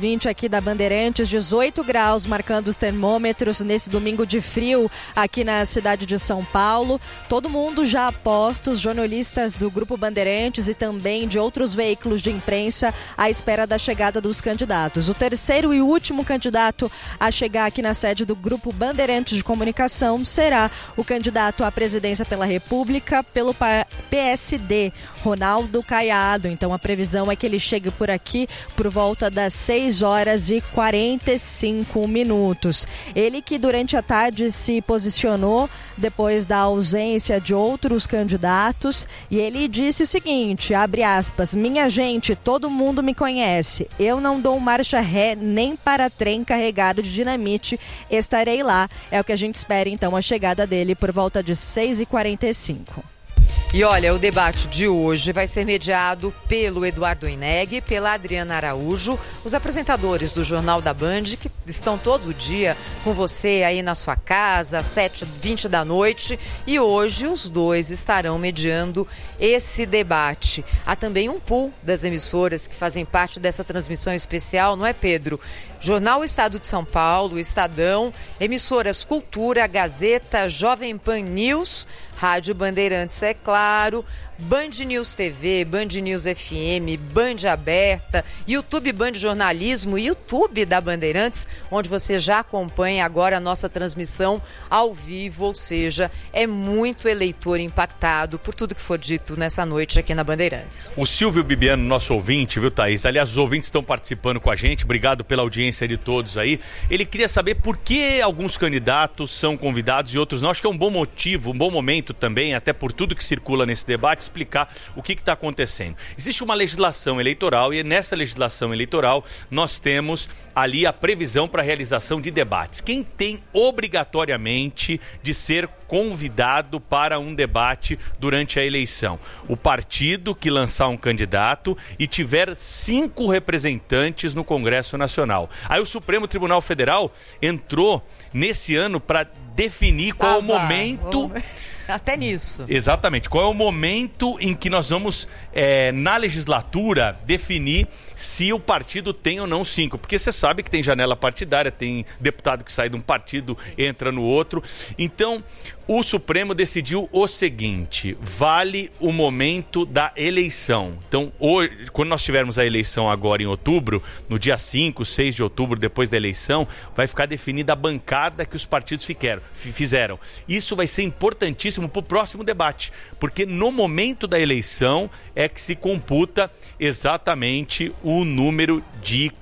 ouvinte aqui da Bandeirantes, 18 graus marcando os termômetros nesse domingo de frio aqui na cidade de São Paulo. Todo mundo já a postos, jornalistas do Grupo Bandeirantes e também de outros veículos de imprensa à espera da chegada dos candidatos. O terceiro e último candidato a chegar aqui na sede do Grupo Bandeirantes de Comunicação será o candidato à presidência pela República pelo PSD, Ronaldo Caiado. Então a previsão é que ele chegue por aqui por volta das 6 horas e 45 minutos. Ele que durante a tarde se posicionou depois da ausência de outros candidatos e ele disse o seguinte, abre aspas, minha gente, todo mundo me conhece, eu não dou marcha ré nem para trem carregado de dinamite, estarei lá. É o que a gente espera então a chegada dele por volta de 6h45. E olha, o debate de hoje vai ser mediado pelo Eduardo Ineg, pela Adriana Araújo, os apresentadores do Jornal da Band, que estão todo dia com você aí na sua casa, às 7h20 da noite. E hoje os dois estarão mediando esse debate. Há também um pool das emissoras que fazem parte dessa transmissão especial, não é, Pedro? Jornal Estado de São Paulo, Estadão, emissoras Cultura, Gazeta, Jovem Pan News, Rádio Bandeirantes, é claro, Band News TV, Band News FM, Band Aberta, YouTube Band Jornalismo, YouTube da Bandeirantes, onde você já acompanha agora a nossa transmissão ao vivo, ou seja, é muito eleitor impactado por tudo que for dito nessa noite aqui na Bandeirantes. O Silvio Bibiano, nosso ouvinte, viu, Thaís? Aliás, os ouvintes estão participando com a gente, obrigado pela audiência de todos aí. Ele queria saber por que alguns candidatos são convidados e outros não. Acho que é um bom motivo, um bom momento também, até por tudo que circula nesse debate, explicar o que está acontecendo. Existe uma legislação eleitoral e nessa legislação eleitoral nós temos ali a previsão para a realização de debates. Quem tem obrigatoriamente de ser convidado para um debate durante a eleição? O partido que lançar um candidato e tiver 5 representantes no Congresso Nacional. Aí o Supremo Tribunal Federal entrou nesse ano para definir qual é o momento... Até nisso. Exatamente. Qual é o momento em que nós vamos, na legislatura, definir se o partido tem ou não 5? Porque você sabe que tem janela partidária, tem deputado que sai de um partido, entra no outro. Então, o Supremo decidiu o seguinte, vale o momento da eleição. Então, hoje, quando nós tivermos a eleição agora em outubro, no dia 5, 6 de outubro, depois da eleição, vai ficar definida a bancada que os partidos fizeram. Isso vai ser importantíssimo para o próximo debate, porque no momento da eleição é que se computa exatamente o número de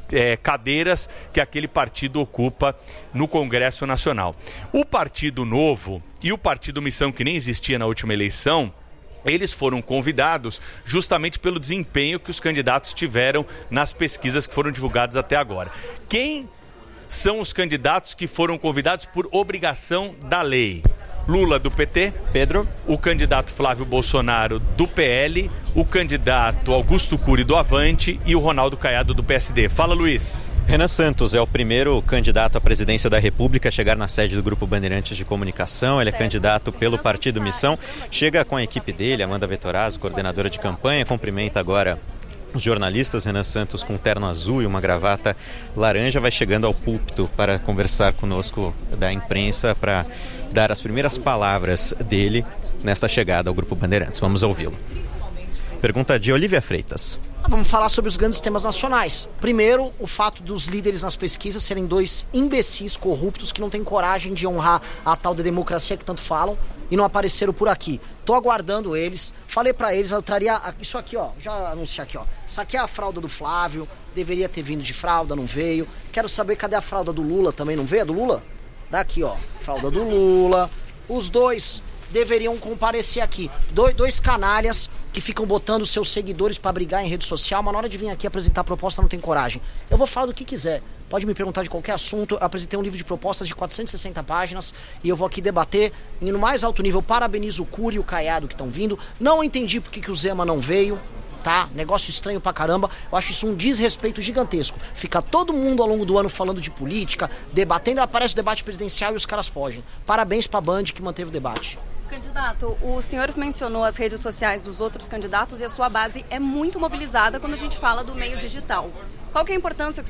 cadeiras que aquele partido ocupa no Congresso Nacional. O Partido Novo e o Partido Missão, que nem existia na última eleição, eles foram convidados justamente pelo desempenho que os candidatos tiveram nas pesquisas que foram divulgadas até agora. Quem são os candidatos que foram convidados por obrigação da lei? Lula, do PT. Pedro. O candidato Flávio Bolsonaro, do PL. O candidato Augusto Cury, do Avante. E o Ronaldo Caiado, do PSD. Fala, Luiz. Renan Santos é o primeiro candidato à presidência da República a chegar na sede do Grupo Bandeirantes de Comunicação. Ele é candidato pelo Partido Missão. Chega com a equipe dele, Amanda Vettorazzo, coordenadora de campanha. Cumprimenta agora os jornalistas. Renan Santos com um terno azul e uma gravata laranja vai chegando ao púlpito para conversar conosco da imprensa, para dar as primeiras palavras dele nesta chegada ao Grupo Bandeirantes. Vamos ouvi-lo. Pergunta de Olívia Freitas. Vamos falar sobre os grandes temas nacionais. Primeiro, o fato dos líderes nas pesquisas serem 2 imbecis corruptos que não têm coragem de honrar a tal da democracia que tanto falam e não apareceram por aqui. Tô aguardando eles. Falei pra eles, eu traria isso aqui, ó. Já anunciei aqui, ó. Isso aqui é a fralda do Flávio. Deveria ter vindo de fralda, não veio. Quero saber cadê a fralda do Lula também, não veio a do Lula? Daqui, ó. Fralda do Lula. Os dois deveriam comparecer aqui. Dois canalhas que ficam botando seus seguidores pra brigar em rede social, mas na hora de vir aqui apresentar a proposta não tem coragem. Eu vou falar do que quiser. Pode me perguntar de qualquer assunto. Eu apresentei um livro de propostas de 460 páginas e eu vou aqui debater. E no mais alto nível, parabenizo o Cury e o Caiado que estão vindo. Não entendi por que o Zema não veio, tá? Negócio estranho pra caramba. Eu acho isso um desrespeito gigantesco. Fica todo mundo ao longo do ano falando de política, debatendo, aparece o debate presidencial e os caras fogem. Parabéns pra Band que manteve o debate. Candidato, o senhor mencionou as redes sociais dos outros candidatos e a sua base é muito mobilizada quando a gente fala do meio digital. Qual que é a importância que